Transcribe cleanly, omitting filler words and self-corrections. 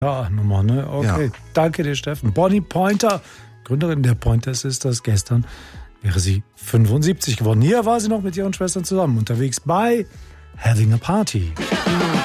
Ja, Nummer, ne? Okay. Ja. Danke dir, Steffen. Bonnie Pointer, Gründerin der Pointer Sisters, gestern wäre sie 75 geworden. Hier war sie noch mit ihren Schwestern zusammen unterwegs bei Having a Party.